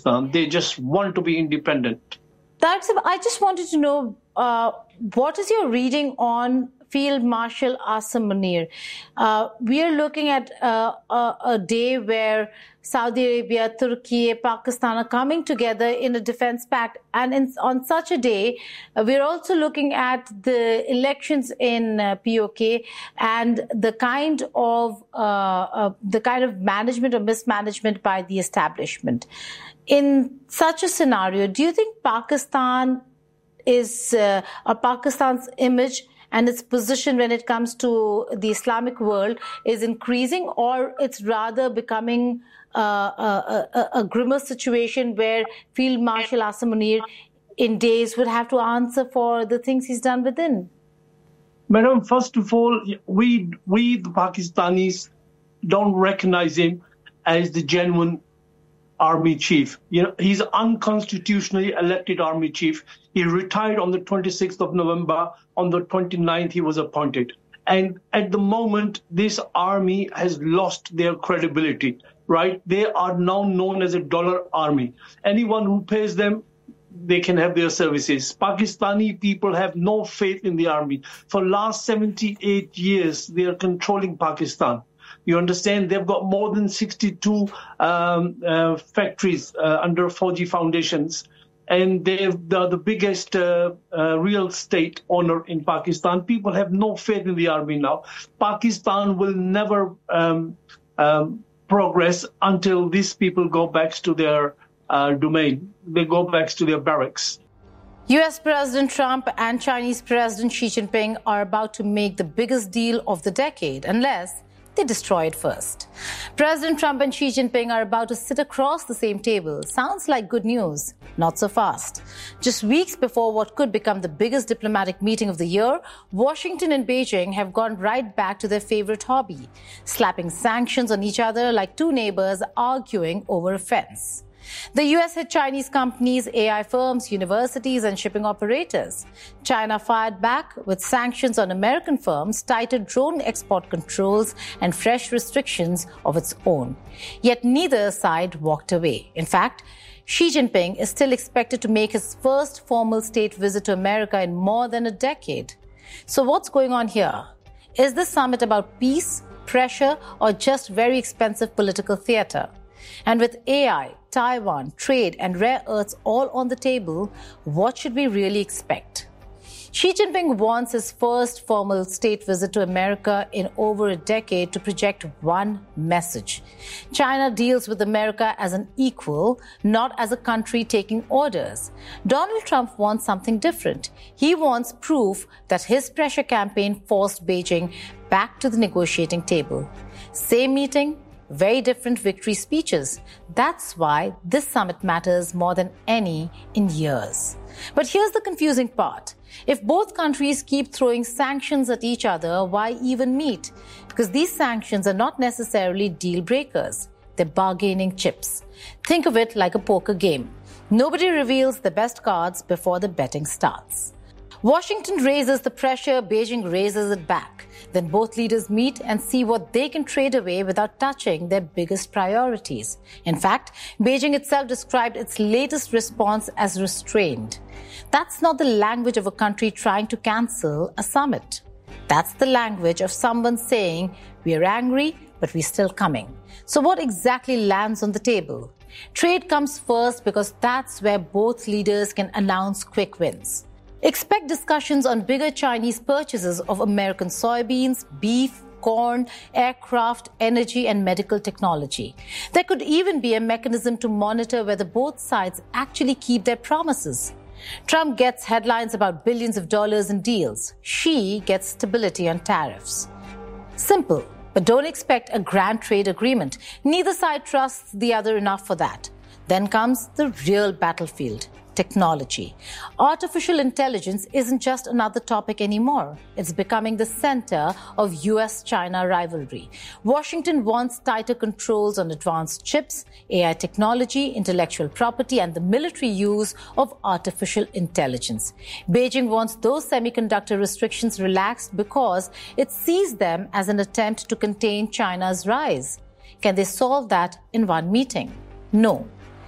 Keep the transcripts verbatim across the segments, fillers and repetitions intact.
Pakistan. They just want to be independent. That's, I just wanted to know, uh, what is your reading on Field Marshal Asim Munir? Uh, we are looking at uh, a, a day where Saudi Arabia, Turkey, Pakistan are coming together in a defense pact. And in, on such a day, uh, we're also looking at the elections in uh, P O K and the kind of uh, uh, the kind of management or mismanagement by the establishment. In such a scenario, do you think Pakistan is, uh, or Pakistan's image and its position when it comes to the Islamic world is increasing, or it's rather becoming uh, a, a, a grimmer situation where Field Marshal Asim Munir in days would have to answer for the things he's done within? Madam, first of all, we, we the Pakistanis don't recognize him as the genuine army chief. You know, he's unconstitutionally elected army chief. He retired on the twenty-sixth of November. On the twenty-ninth, he was appointed. And at the moment, this army has lost their credibility, right? They are now known as a dollar army. Anyone who pays them, they can have their services. Pakistani people have no faith in the army. For last seventy-eight years, they are controlling Pakistan. You understand? They've got more than sixty-two um, uh, factories uh, under Fauji Foundations. And they're the, the biggest uh, uh, real estate owner in Pakistan. People have no faith in the army now. Pakistan will never um, um, progress until these people go back to their uh, domain. They go back to their barracks. U S President Trump and Chinese President Xi Jinping are about to make the biggest deal of the decade, unless they destroy it first. President Trump and Xi Jinping are about to sit across the same table. Sounds like good news. Not so fast. Just weeks before what could become the biggest diplomatic meeting of the year, Washington and Beijing have gone right back to their favorite hobby, slapping sanctions on each other like two neighbors arguing over a fence. The U S hit Chinese companies, A I firms, universities, and shipping operators. China fired back with sanctions on American firms, tighter drone export controls, and fresh restrictions of its own. Yet neither side walked away. In fact, Xi Jinping is still expected to make his first formal state visit to America in more than a decade. So what's going on here? Is this summit about peace, pressure, or just very expensive political theater? And with A I, Taiwan, trade, and rare earths all on the table, what should we really expect? Xi Jinping wants his first formal state visit to America in over a decade to project one message. China deals with America as an equal, not as a country taking orders. Donald Trump wants something different. He wants proof that his pressure campaign forced Beijing back to the negotiating table. Same meeting, very different victory speeches. That's why this summit matters more than any in years. But here's the confusing part. If both countries keep throwing sanctions at each other, why even meet? Because these sanctions are not necessarily deal breakers. They're bargaining chips. Think of it like a poker game. Nobody reveals the best cards before the betting starts. Washington raises the pressure, Beijing raises it back. Then both leaders meet and see what they can trade away without touching their biggest priorities. In fact, Beijing itself described its latest response as restrained. That's not the language of a country trying to cancel a summit. That's the language of someone saying, we're angry, but we're still coming. So what exactly lands on the table? Trade comes first because that's where both leaders can announce quick wins. Expect discussions on bigger Chinese purchases of American soybeans, beef, corn, aircraft, energy, and medical technology. There could even be a mechanism to monitor whether both sides actually keep their promises. Trump gets headlines about billions of dollars in deals. Xi gets stability on tariffs. Simple, but don't expect a grand trade agreement. Neither side trusts the other enough for that. Then comes the real battlefield. Technology. Artificial intelligence isn't just another topic anymore. It's becoming the center of U S China rivalry. Washington wants tighter controls on advanced chips, A I technology, intellectual property, and the military use of artificial intelligence. Beijing wants those semiconductor restrictions relaxed because it sees them as an attempt to contain China's rise. Can they solve that in one meeting? No.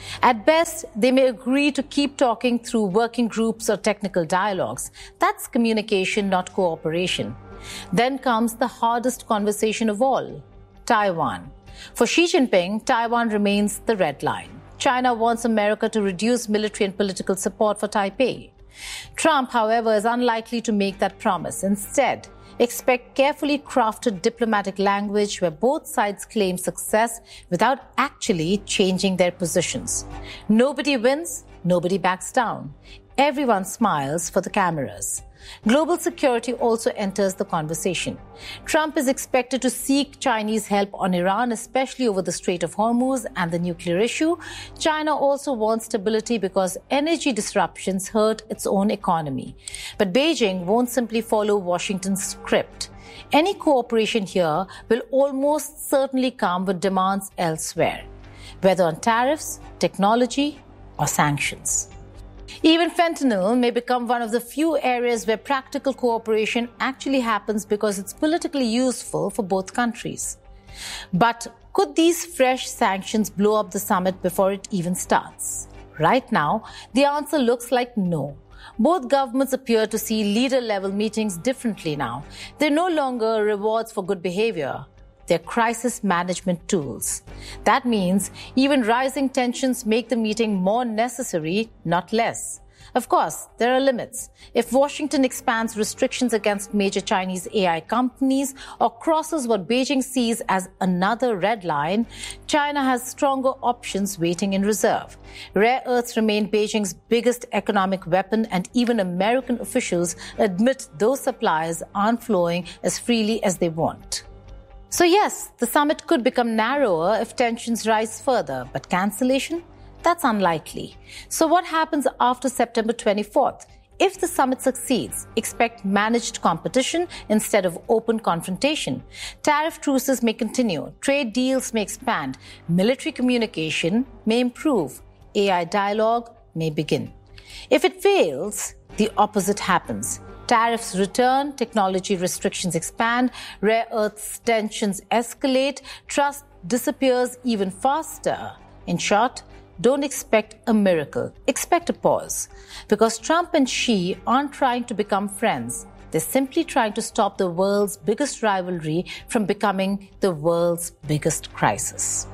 At best, they may agree to keep talking through working groups or technical dialogues. That's communication, not cooperation. Then comes the hardest conversation of all, Taiwan. For Xi Jinping, Taiwan remains the red line. China wants America to reduce military and political support for Taipei. Trump, however, is unlikely to make that promise. Instead, expect carefully crafted diplomatic language where both sides claim success without actually changing their positions. Nobody wins, nobody backs down. Everyone smiles for the cameras. Global security also enters the conversation. Trump is expected to seek Chinese help on Iran, especially over the Strait of Hormuz and the nuclear issue. China also wants stability because energy disruptions hurt its own economy. But Beijing won't simply follow Washington's script. Any cooperation here will almost certainly come with demands elsewhere, whether on tariffs, technology, or sanctions. Even fentanyl may become one of the few areas where practical cooperation actually happens because it's politically useful for both countries. But could these fresh sanctions blow up the summit before it even starts? Right now, the answer looks like no. Both governments appear to see leader-level meetings differently now. They're no longer rewards for good behavior. They're crisis management tools. That means even rising tensions make the meeting more necessary, not less. Of course, there are limits. If Washington expands restrictions against major Chinese A I companies or crosses what Beijing sees as another red line, China has stronger options waiting in reserve. Rare earths remain Beijing's biggest economic weapon, and even American officials admit those supplies aren't flowing as freely as they want. So yes, the summit could become narrower if tensions rise further, but cancellation? That's unlikely. So what happens after September twenty-fourth? If the summit succeeds, expect managed competition instead of open confrontation. Tariff truces may continue, trade deals may expand, military communication may improve, A I dialogue may begin. If it fails, the opposite happens. Tariffs return, technology restrictions expand, rare earths tensions escalate, trust disappears even faster. In short, don't expect a miracle. Expect a pause. Because Trump and Xi aren't trying to become friends. They're simply trying to stop the world's biggest rivalry from becoming the world's biggest crisis.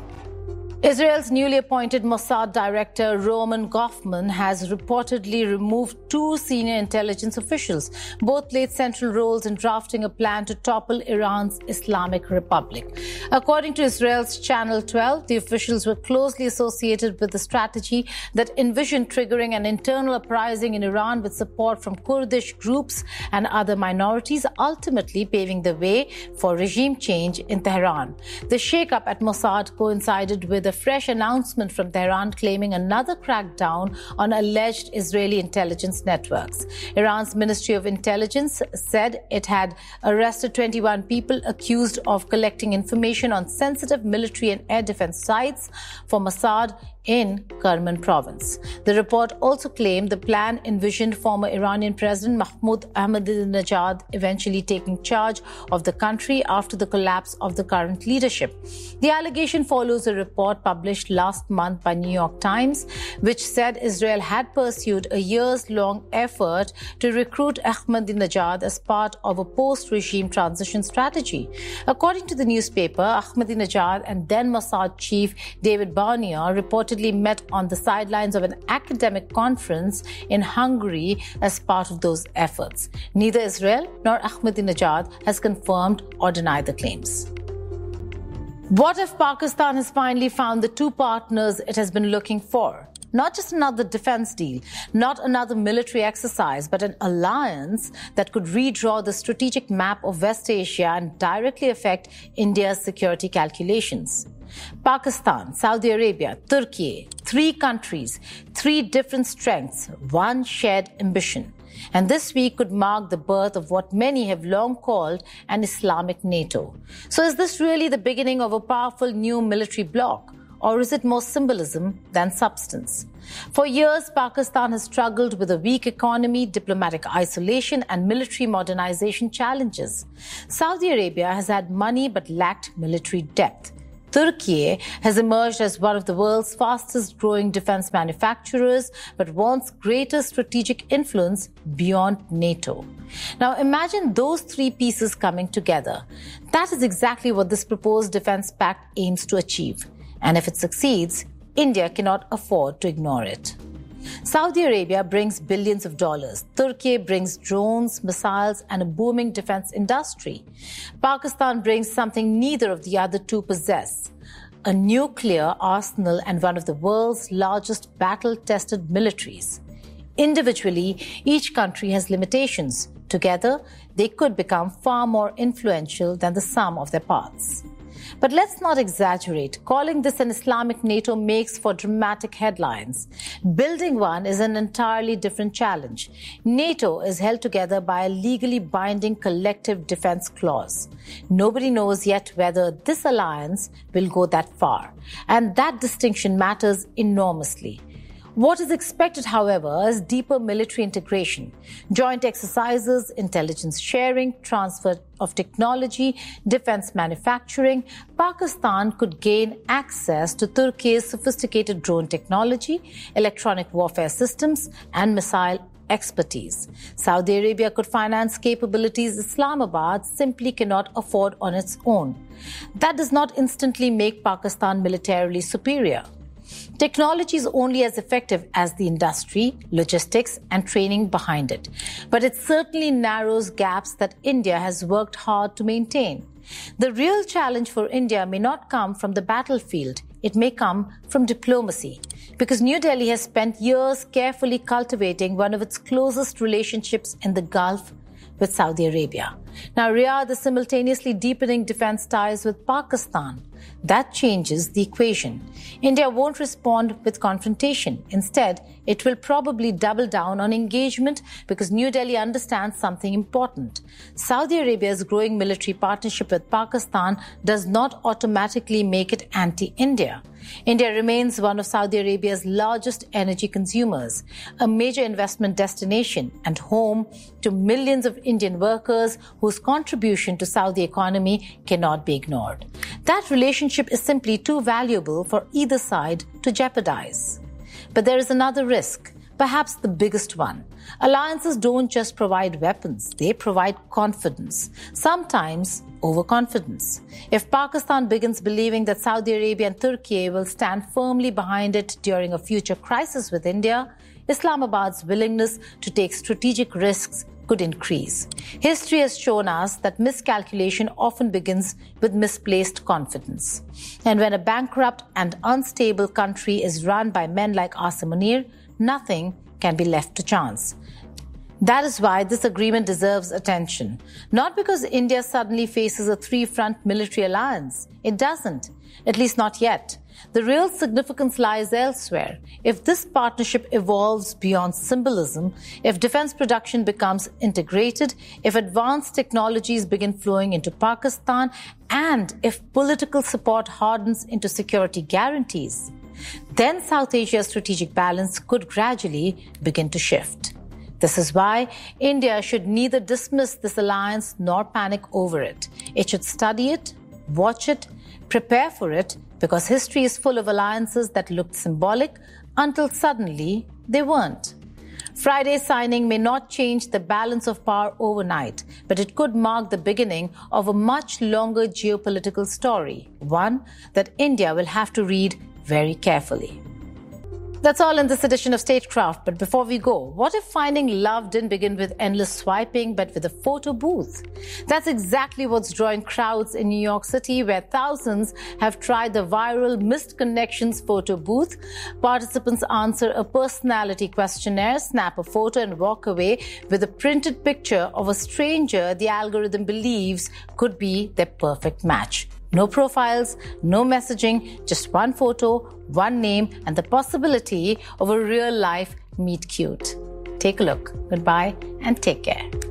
Israel's newly appointed Mossad director, Roman Goffman, has reportedly removed two senior intelligence officials. Both played central roles in drafting a plan to topple Iran's Islamic Republic. According to Israel's Channel twelve, the officials were closely associated with the strategy that envisioned triggering an internal uprising in Iran with support from Kurdish groups and other minorities, ultimately paving the way for regime change in Tehran. The shakeup at Mossad coincided with a fresh announcement from Tehran claiming another crackdown on alleged Israeli intelligence networks. Iran's Ministry of Intelligence said it had arrested twenty-one people accused of collecting information on sensitive military and air defense sites for Mossad in Kerman province. The report also claimed the plan envisioned former Iranian President Mahmoud Ahmadinejad eventually taking charge of the country after the collapse of the current leadership. The allegation follows a report published last month by New York Times, which said Israel had pursued a years-long effort to recruit Ahmadinejad as part of a post-regime transition strategy. According to the newspaper, Ahmadinejad and then Mossad chief David Barnea reportedly met on the sidelines of an academic conference in Hungary as part of those efforts. Neither Israel nor Ahmadinejad has confirmed or denied the claims. What if Pakistan has finally found the two partners it has been looking for? Not just another defense deal, not another military exercise, but an alliance that could redraw the strategic map of West Asia and directly affect India's security calculations. Pakistan, Saudi Arabia, Turkey, three countries, three different strengths, one shared ambition. And this week could mark the birth of what many have long called an Islamic NATO. So is this really the beginning of a powerful new military bloc? Or is it more symbolism than substance? For years, Pakistan has struggled with a weak economy, diplomatic isolation, and military modernization challenges. Saudi Arabia has had money but lacked military depth. Turkey has emerged as one of the world's fastest growing defense manufacturers, but wants greater strategic influence beyond NATO. Now imagine those three pieces coming together. That is exactly what this proposed defense pact aims to achieve. And if it succeeds, India cannot afford to ignore it. Saudi Arabia brings billions of dollars. Turkey brings drones, missiles, and a booming defense industry. Pakistan brings something neither of the other two possess: a nuclear arsenal and one of the world's largest battle-tested militaries. Individually, each country has limitations. Together, they could become far more influential than the sum of their parts. But let's not exaggerate. Calling this an Islamic NATO makes for dramatic headlines. Building one is an entirely different challenge. NATO is held together by a legally binding collective defense clause. Nobody knows yet whether this alliance will go that far. And that distinction matters enormously. What is expected, however, is deeper military integration, joint exercises, intelligence sharing, transfer of technology, defense manufacturing. Pakistan could gain access to Turkey's sophisticated drone technology, electronic warfare systems, and missile expertise. Saudi Arabia could finance capabilities Islamabad simply cannot afford on its own. That does not instantly make Pakistan militarily superior. Technology is only as effective as the industry, logistics, and training behind it. But it certainly narrows gaps that India has worked hard to maintain. The real challenge for India may not come from the battlefield. It may come from diplomacy, because New Delhi has spent years carefully cultivating one of its closest relationships in the Gulf with Saudi Arabia. Now, Riyadh is simultaneously deepening defense ties with Pakistan. That changes the equation. India won't respond with confrontation. Instead, it will probably double down on engagement because New Delhi understands something important. Saudi Arabia's growing military partnership with Pakistan does not automatically make it anti-India. India remains one of Saudi Arabia's largest energy consumers, a major investment destination, and home to millions of Indian workers whose contribution to Saudi economy cannot be ignored. That relationship is simply too valuable for either side to jeopardize. But there is another risk, perhaps the biggest one. Alliances don't just provide weapons, they provide confidence, sometimes overconfidence. If Pakistan begins believing that Saudi Arabia and Turkey will stand firmly behind it during a future crisis with India, Islamabad's willingness to take strategic risks could increase. History has shown us that miscalculation often begins with misplaced confidence. And when a bankrupt and unstable country is run by men like Asim Munir, nothing can be left to chance. That is why this agreement deserves attention. Not because India suddenly faces a three-front military alliance. It doesn't, at least not yet. The real significance lies elsewhere. If this partnership evolves beyond symbolism, if defense production becomes integrated, if advanced technologies begin flowing into Pakistan, and if political support hardens into security guarantees, then South Asia's strategic balance could gradually begin to shift. This is why India should neither dismiss this alliance nor panic over it. It should study it, watch it, prepare for it, because history is full of alliances that looked symbolic until suddenly they weren't. Friday's signing may not change the balance of power overnight, but it could mark the beginning of a much longer geopolitical story, one that India will have to read very carefully. That's all in this edition of Statecraft. But before we go, what if finding love didn't begin with endless swiping, but with a photo booth? That's exactly what's drawing crowds in New York City, where thousands have tried the viral Missed Connections photo booth. Participants answer a personality questionnaire, snap a photo, and walk away with a printed picture of a stranger the algorithm believes could be their perfect match. No profiles, no messaging, just one photo, one name, and the possibility of a real-life meet-cute. Take a look. Goodbye and take care.